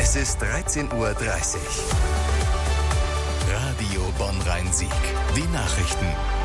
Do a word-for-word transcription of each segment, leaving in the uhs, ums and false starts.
Es ist dreizehn Uhr dreißig. Radio Bonn-Rhein-Sieg. Die Nachrichten.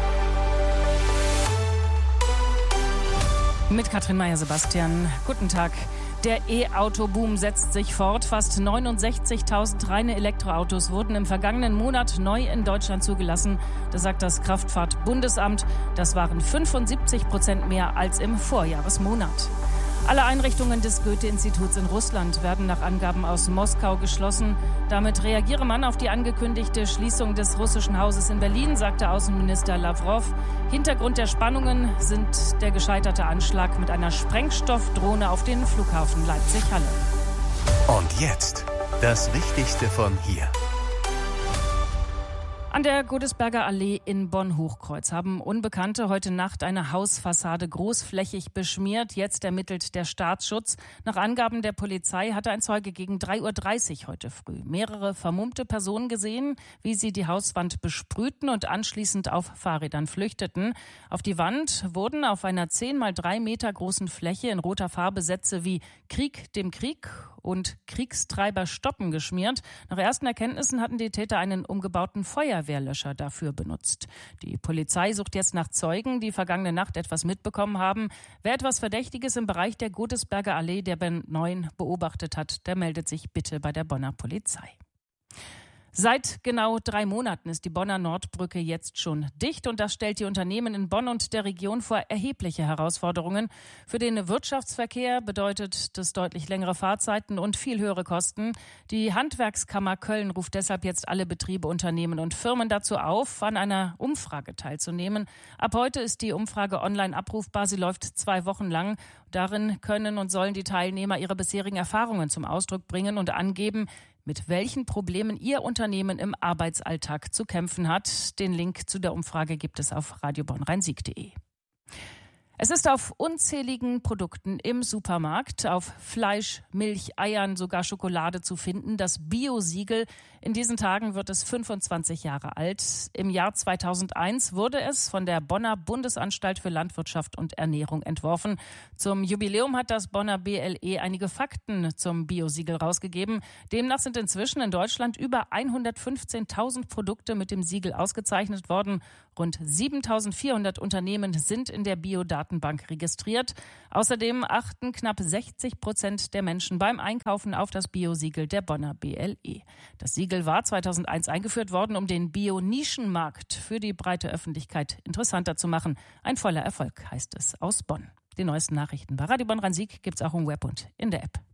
Mit Katrin Meyer-Sebastian. Guten Tag. Der E-Auto-Boom setzt sich fort. Fast neunundsechzigtausend reine Elektroautos wurden im vergangenen Monat neu in Deutschland zugelassen. Das sagt das Kraftfahrtbundesamt. Das waren fünfundsiebzig Prozent mehr als im Vorjahresmonat. Alle Einrichtungen des Goethe-Instituts in Russland werden nach Angaben aus Moskau geschlossen. Damit reagiere man auf die angekündigte Schließung des russischen Hauses in Berlin, sagte Außenminister Lavrov. Hintergrund der Spannungen sind der gescheiterte Anschlag mit einer Sprengstoffdrohne auf den Flughafen Leipzig-Halle. Und jetzt das Wichtigste von hier. An der Godesberger Allee in Bonn-Hochkreuz haben Unbekannte heute Nacht eine Hausfassade großflächig beschmiert. Jetzt ermittelt der Staatsschutz. Nach Angaben der Polizei hatte ein Zeuge gegen drei Uhr dreißig heute früh mehrere vermummte Personen gesehen, wie sie die Hauswand besprühten und anschließend auf Fahrrädern flüchteten. Auf die Wand wurden auf einer zehn mal drei Meter großen Fläche in roter Farbe Sätze wie Krieg dem Krieg und Kriegstreiber stoppen geschmiert. Nach ersten Erkenntnissen hatten die Täter einen umgebauten Feuerwehrlöscher dafür benutzt. Die Polizei sucht jetzt nach Zeugen, die vergangene Nacht etwas mitbekommen haben. Wer etwas Verdächtiges im Bereich der Godesberger Allee der B neun beobachtet hat, der meldet sich bitte bei der Bonner Polizei. Seit genau drei Monaten ist die Bonner Nordbrücke jetzt schon dicht und das stellt die Unternehmen in Bonn und der Region vor erhebliche Herausforderungen. Für den Wirtschaftsverkehr bedeutet das deutlich längere Fahrzeiten und viel höhere Kosten. Die Handwerkskammer Köln ruft deshalb jetzt alle Betriebe, Unternehmen und Firmen dazu auf, an einer Umfrage teilzunehmen. Ab heute ist die Umfrage online abrufbar. Sie läuft zwei Wochen lang. Darin können und sollen die Teilnehmer ihre bisherigen Erfahrungen zum Ausdruck bringen und angeben, mit welchen Problemen Ihr Unternehmen im Arbeitsalltag zu kämpfen hat. Den Link zu der Umfrage gibt es auf radio bonn rhein sieg punkt de. Es ist auf unzähligen Produkten im Supermarkt, auf Fleisch, Milch, Eiern, sogar Schokolade zu finden. Das Bio-Siegel. In diesen Tagen wird es fünfundzwanzig Jahre alt. Im Jahr zweitausendeins wurde es von der Bonner Bundesanstalt für Landwirtschaft und Ernährung entworfen. Zum Jubiläum hat das Bonner B L E einige Fakten zum Bio-Siegel rausgegeben. Demnach sind inzwischen in Deutschland über hundertfünfzehntausend Produkte mit dem Siegel ausgezeichnet worden. Rund siebentausendvierhundert Unternehmen sind in der Bio-Datenbank registriert. Außerdem achten knapp sechzig Prozent der Menschen beim Einkaufen auf das Bio-Siegel der Bonner B L E. Das Siegel war zweitausendeins eingeführt worden, um den Bio-Nischenmarkt für die breite Öffentlichkeit interessanter zu machen. Ein voller Erfolg, heißt es aus Bonn. Die neuesten Nachrichten bei Radio Bonn-Rhein-Sieg gibt es auch im Web und in der App.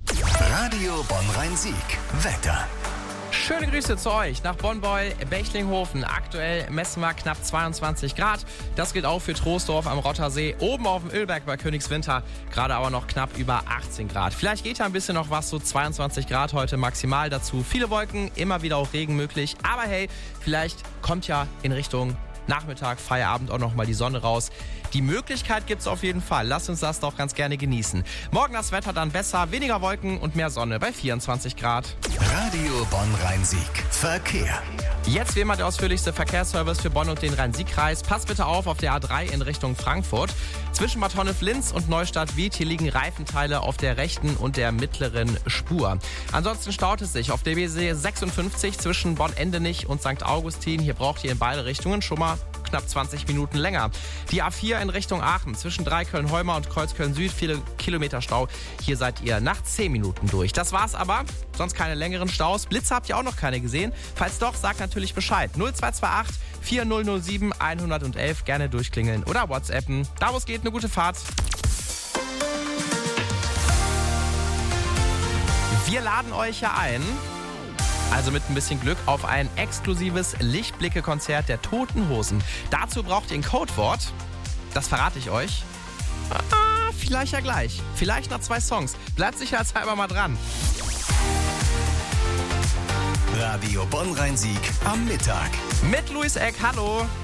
Radio Bonn-Rhein-Sieg. Wetter. Schöne Grüße zu euch nach Bonn-Beul-Bechlinghofen. Aktuell messen wir knapp zweiundzwanzig Grad. Das gilt auch für Troisdorf am Rottersee. Oben auf dem Ölberg bei Königswinter gerade aber noch knapp über achtzehn Grad. Vielleicht geht da ein bisschen noch was, so zweiundzwanzig Grad heute maximal dazu. Viele Wolken, immer wieder auch Regen möglich. Aber hey, vielleicht kommt ja in Richtung Nachmittag, Feierabend auch noch mal die Sonne raus. Die Möglichkeit gibt's auf jeden Fall. Lasst uns das doch ganz gerne genießen. Morgen das Wetter dann besser, weniger Wolken und mehr Sonne bei vierundzwanzig Grad. Radio Bonn-Rhein-Sieg. Verkehr. Jetzt wie immer der ausführlichste Verkehrsservice für Bonn und den Rhein-Sieg-Kreis. Passt bitte auf auf der A drei in Richtung Frankfurt. Zwischen Bad Honnef-Linz und Neustadt-Wied hier liegen Reifenteile auf der rechten und der mittleren Spur. Ansonsten staut es sich auf der B C sechsundfünfzig zwischen Bonn-Endenich und Sankt Augustin. Hier braucht ihr in beide Richtungen schon mal knapp zwanzig Minuten länger. Die A vier in Richtung Aachen zwischen Dreiköln-Holmer und Kreuzköln-Süd, viele Kilometer Stau. Hier seid ihr nach zehn Minuten durch. Das war's aber, sonst keine längeren Staus. Blitze habt ihr auch noch keine gesehen. Falls doch, sagt natürlich Bescheid. null zwei zwei acht vier null null sieben eins eins eins, gerne durchklingeln oder WhatsAppen. Da wo es geht, eine gute Fahrt. Wir laden euch ja ein, also mit ein bisschen Glück, auf ein exklusives Lichtblicke-Konzert der Toten Hosen. Dazu braucht ihr ein Codewort. Das verrate ich euch. Ah, vielleicht ja gleich. Vielleicht nach zwei Songs. Bleibt sicherheitshalber mal dran. Radio Bonn-Rhein-Sieg am Mittag. Mit Luis Eck, hallo.